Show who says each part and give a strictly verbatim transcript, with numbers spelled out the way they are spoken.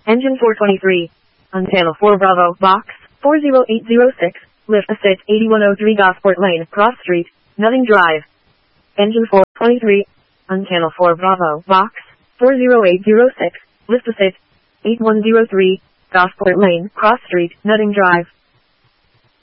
Speaker 1: Engine four twenty-three. On channel four Bravo, box, four zero eight zero six, lift assist eighty-one oh three Gosport Lane, Cross Street, Nutting Drive. Engine four twenty-three. On channel four Bravo, box, four zero eight zero six, lift assist eighty-one oh three, Gosport Lane, Cross Street, Nutting Drive.